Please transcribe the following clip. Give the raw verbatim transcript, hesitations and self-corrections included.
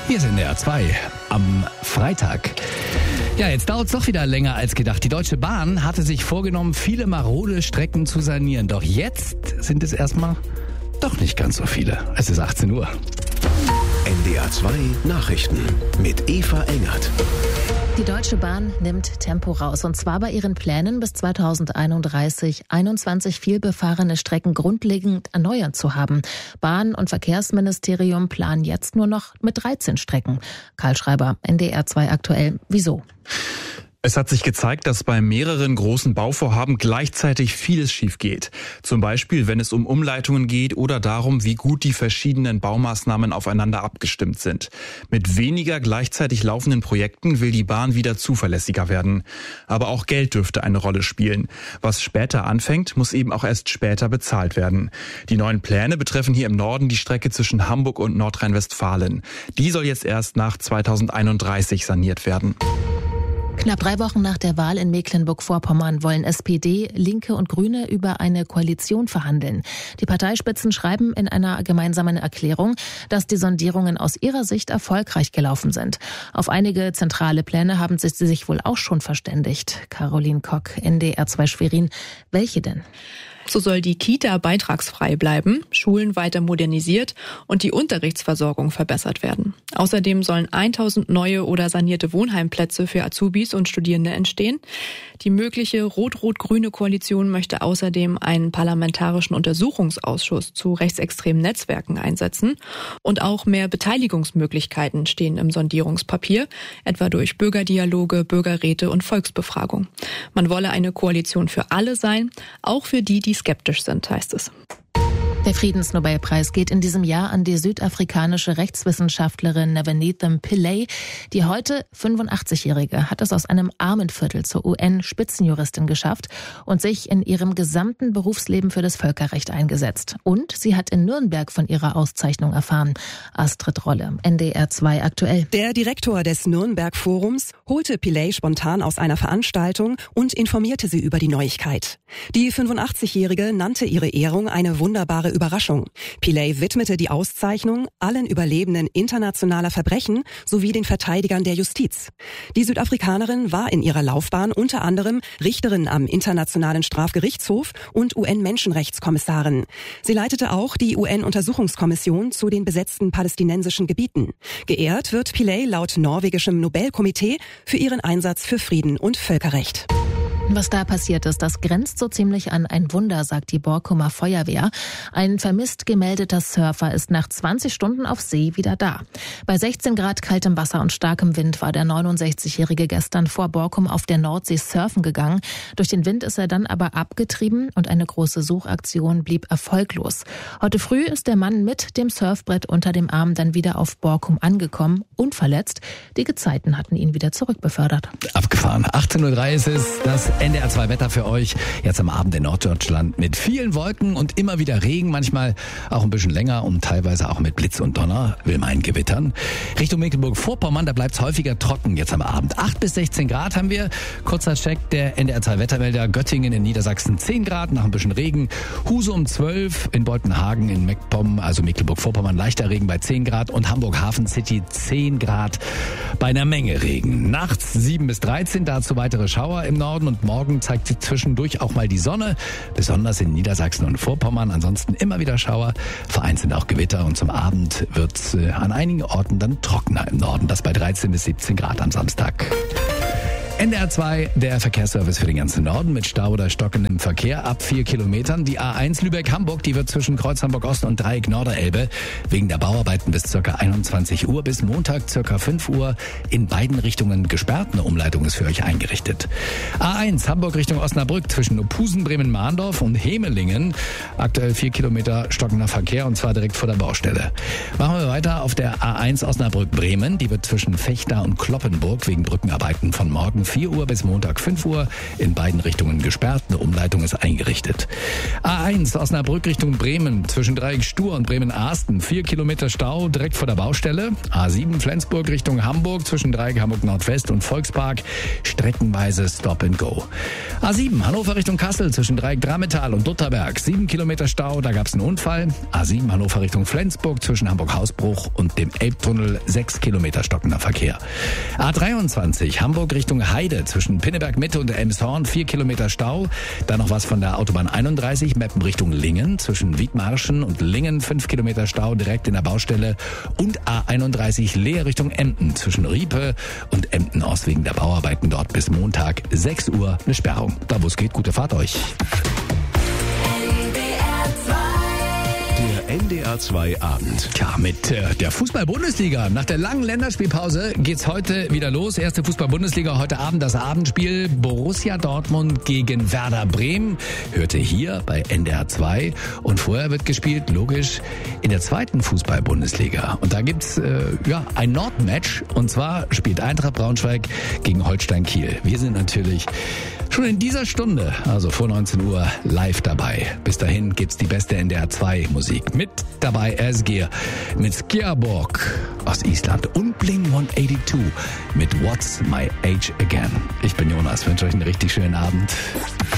Hier ist N D R zwei am Freitag. Ja, jetzt dauert es doch wieder länger als gedacht. Die Deutsche Bahn hatte sich vorgenommen, viele marode Strecken zu sanieren. Doch jetzt sind es erstmal doch nicht ganz so viele. Es ist achtzehn Uhr. N D R zwei Nachrichten mit Eva Engert. Die Deutsche Bahn nimmt Tempo raus, und zwar bei ihren Plänen, bis zweitausendeinunddreißig einundzwanzig vielbefahrene Strecken grundlegend erneuert zu haben. Bahn- und Verkehrsministerium planen jetzt nur noch mit dreizehn Strecken. Karl Schreiber, N D R zwei aktuell. Wieso? Es hat sich gezeigt, dass bei mehreren großen Bauvorhaben gleichzeitig vieles schief geht. Zum Beispiel, wenn es um Umleitungen geht oder darum, wie gut die verschiedenen Baumaßnahmen aufeinander abgestimmt sind. Mit weniger gleichzeitig laufenden Projekten will die Bahn wieder zuverlässiger werden. Aber auch Geld dürfte eine Rolle spielen. Was später anfängt, muss eben auch erst später bezahlt werden. Die neuen Pläne betreffen hier im Norden die Strecke zwischen Hamburg und Nordrhein-Westfalen. Die soll jetzt erst nach zweitausendeinunddreißig saniert werden. Knapp drei Wochen nach der Wahl in Mecklenburg-Vorpommern wollen S P D, Linke und Grüne über eine Koalition verhandeln. Die Parteispitzen schreiben in einer gemeinsamen Erklärung, dass die Sondierungen aus ihrer Sicht erfolgreich gelaufen sind. Auf einige zentrale Pläne haben sie sich wohl auch schon verständigt. Caroline Kock, N D R zwei Schwerin. Welche denn? So soll die Kita beitragsfrei bleiben, Schulen weiter modernisiert und die Unterrichtsversorgung verbessert werden. Außerdem sollen tausend neue oder sanierte Wohnheimplätze für Azubis und Studierende entstehen. Die mögliche rot-rot-grüne Koalition möchte außerdem einen parlamentarischen Untersuchungsausschuss zu rechtsextremen Netzwerken einsetzen. Und auch mehr Beteiligungsmöglichkeiten stehen im Sondierungspapier, etwa durch Bürgerdialoge, Bürgerräte und Volksbefragung. Man wolle eine Koalition für alle sein, auch für die, die skeptisch sind, heißt es. Der Friedensnobelpreis geht in diesem Jahr an die südafrikanische Rechtswissenschaftlerin Nvenethem Pillay. Die heute fünfundachtzigjährige hat es aus einem Armenviertel zur U N-Spitzenjuristin geschafft und sich in ihrem gesamten Berufsleben für das Völkerrecht eingesetzt. Und sie hat in Nürnberg von ihrer Auszeichnung erfahren. Astrid Rolle, N D R zwei aktuell. Der Direktor des Nürnberg-Forums holte Pillay spontan aus einer Veranstaltung und informierte sie über die Neuigkeit. Die fünfundachtzigjährige nannte ihre Ehrung eine wunderbare Überraschung. Pillay widmete die Auszeichnung allen Überlebenden internationaler Verbrechen sowie den Verteidigern der Justiz. Die Südafrikanerin war in ihrer Laufbahn unter anderem Richterin am Internationalen Strafgerichtshof und U N-Menschenrechtskommissarin. Sie leitete auch die U N-Untersuchungskommission zu den besetzten palästinensischen Gebieten. Geehrt wird Pillay laut norwegischem Nobelkomitee für ihren Einsatz für Frieden und Völkerrecht. Was da passiert ist, das grenzt so ziemlich an ein Wunder, sagt die Borkumer Feuerwehr. Ein vermisst gemeldeter Surfer ist nach zwanzig Stunden auf See wieder da. Bei sechzehn Grad kaltem Wasser und starkem Wind war der neunundsechzigjährige gestern vor Borkum auf der Nordsee surfen gegangen. Durch den Wind ist er dann aber abgetrieben und eine große Suchaktion blieb erfolglos. Heute früh ist der Mann mit dem Surfbrett unter dem Arm dann wieder auf Borkum angekommen, unverletzt. Die Gezeiten hatten ihn wieder zurückbefördert. Abgefahren. achtzehn Uhr drei ist es, das N D R zwei Wetter für euch. Jetzt am Abend in Norddeutschland mit vielen Wolken und immer wieder Regen, manchmal auch ein bisschen länger und teilweise auch mit Blitz und Donner, will meinen Gewittern. Richtung Mecklenburg-Vorpommern, da bleibt es häufiger trocken jetzt am Abend. acht bis sechzehn Grad haben wir. Kurzer Check der N D R zwei Wettermelder. Göttingen in Niedersachsen zehn Grad nach ein bisschen Regen. Husum zwölf, in Boltenhagen in MacPom, also Mecklenburg-Vorpommern leichter Regen bei zehn Grad und Hamburg Hafen City zehn Grad bei einer Menge Regen. Nachts sieben bis dreizehn, dazu weitere Schauer im Norden und morgen zeigt sich zwischendurch auch mal die Sonne, besonders in Niedersachsen und Vorpommern. Ansonsten immer wieder Schauer, vereinzelt auch Gewitter und zum Abend wird es äh, an einigen Orten dann trockener im Norden. Das bei dreizehn bis siebzehn Grad am Samstag. N D R zwei, der Verkehrsservice für den ganzen Norden mit Stau oder stockendem Verkehr ab vier Kilometern. Die A eins Lübeck-Hamburg, die wird zwischen Kreuz Hamburg-Ost und Dreieck Norderelbe wegen der Bauarbeiten bis ca. einundzwanzig Uhr bis Montag ca. fünf Uhr in beiden Richtungen gesperrt. Eine Umleitung ist für euch eingerichtet. A eins Hamburg Richtung Osnabrück zwischen Opusen, Bremen-Mahndorf und Hemelingen. Aktuell vier Kilometer stockender Verkehr und zwar direkt vor der Baustelle. Machen wir weiter auf der A eins Osnabrück-Bremen. Die wird zwischen Vechta und Kloppenburg wegen Brückenarbeiten von morgen vier Uhr bis Montag fünf Uhr. In beiden Richtungen gesperrt. Eine Umleitung ist eingerichtet. A eins Osnabrück Richtung Bremen. Zwischen Dreieck Stur und Bremen-Arsten. Vier Kilometer Stau direkt vor der Baustelle. A sieben Flensburg Richtung Hamburg. Zwischen Dreieck Hamburg Nordwest und Volkspark. Streckenweise Stop and Go. A sieben Hannover Richtung Kassel. Zwischen Dreieck Drametal und Dutterberg. Sieben Kilometer Stau. Da gab es einen Unfall. A sieben Hannover Richtung Flensburg. Zwischen Hamburg-Hausbruch und dem Elbtunnel. Sechs Kilometer stockender Verkehr. A dreiundzwanzig Hamburg Richtung Heide. Zwischen Pinneberg Mitte und Elmshorn. Vier Kilometer Stau. Dann noch was von der Autobahn einunddreißig. Meppen Richtung Lingen. Zwischen Wiedmarschen und Lingen. Fünf Kilometer Stau direkt in der Baustelle. Und A einunddreißig Leer Richtung Emden. Zwischen Riepe und Emden Ost wegen der Bauarbeiten dort bis Montag sechs Uhr eine Sperrung. Da wo es geht, gute Fahrt euch. Der N D R zwei Abend. Tja, mit äh, der Fußball-Bundesliga. Nach der langen Länderspielpause geht's heute wieder los. Erste Fußball-Bundesliga, heute Abend das Abendspiel Borussia Dortmund gegen Werder Bremen. Hörte hier bei N D R zwei. Und vorher wird gespielt, logisch, in der zweiten Fußball-Bundesliga. Und da gibt's äh, ja ein Nordmatch. Und zwar spielt Eintracht Braunschweig gegen Holstein Kiel. Wir sind natürlich schon in dieser Stunde, also vor neunzehn Uhr, live dabei. Bis dahin gibt's die beste N D R zwei Musik. Mit dabei Asgeir mit Skjærborg aus Island und Blink hundertzweiundachtzig mit What's My Age Again. Ich bin Jonas, wünsche euch einen richtig schönen Abend.